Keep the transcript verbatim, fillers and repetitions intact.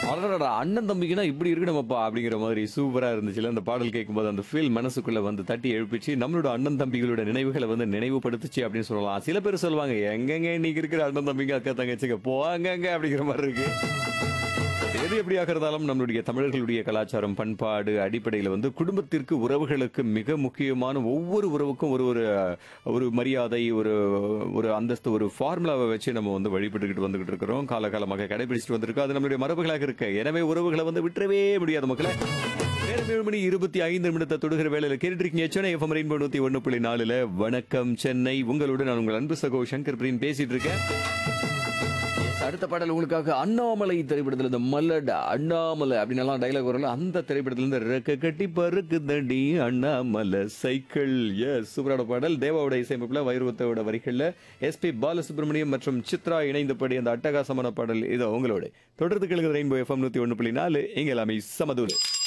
அடடடா! அண்ணன் தம்பிக்குன்னா இப்படி இருக்கணுமப்பா! அப்படிங்கிற மாதிரி சூப்பரா இருந்துச்சுல்ல. அந்த பாடல் கேட்கும்போது அந்த ஃபீல் மனசுக்குள்ள வந்து தட்டி எழுப்பிச்சு, நம்மளோட அண்ணன் தம்பிகளோட நினைவுகள வந்து நினைவுபடுத்துச்சு அப்படின்னு சொல்லலாம். சில பேர் சொல்லுவாங்க, "எங்கங்க இன்னைக்கு இருக்கிற அண்ணன் தம்பிங்க, அக்கா தங்கச்சிங்க போங்கங்க" அப்படிங்கிற மாரி இருக்கு. எது எப்படியாக இருந்தாலும் நம்மளுடைய தமிழர்களுடைய கலாச்சாரம், பண்பாடு அடிப்படையில வந்து குடும்பத்திற்கு, உறவுகளுக்கு மிக முக்கியமான ஒவ்வொரு உறவுக்கும் ஒரு ஒரு ஒரு மரியாதை, ஒரு ஒரு அந்தஸ்து, ஒரு ஃபார்முலாவ வச்சு நம்ம வந்து வழிபட்டுக்கிட்டு வந்துகிட்டு இருக்கிறோம். காலகாலமாக கடைபிடிச்சுட்டு வந்திருக்கோம். அது நம்மளுடைய மரபுகளாக இருக்கு. எனவே உறவுகள வந்து விட்டுறவே முடியாது மக்களே. நேரம் ஏழு மணி இருபத்தி ஐந்து நிமிடத்த தொடுகிற வேளையில கேட்டுட்டு இருக்கீங்க. சென்னை எஃப்எம் ரெயின்போ நூற்று ஒன்று புள்ளி நான்குல வணக்கம் சென்னை. உங்களோட நான் உங்கள் அன்பு சகோ சங்கர் பிரியன் பேசிட்டு இருக்கேன். அடுத்த பாடல் உங்களுக்காக அண்ணாமலை திரைப்படத்துல இந்த மல்லடா அண்ணாமலை அப்படின்னு எல்லாம் டைலாக் வரல. அந்த திரைப்படத்துல இருந்து ரெக்க கட்டி பருக்கு தண்டி அண்ணாமலை சைக்கிள். எஸ் சூப்பரான பாடல். தேவாவோட இசையமைப்புல வைரவத்தோட வரிகள்ல எஸ்பி பாலசுப்ரமணியம் மற்றும் சித்ரா இணைந்தபடி அந்த அட்டகாசமான பாடல் இதோ உங்களோட தொடர்ந்து கேளுங்க. ரெயின்போ எஃப்எம் நூத்தி ஒன்று புள்ளி நாலு இங்க எல்லாமே சமதூர்.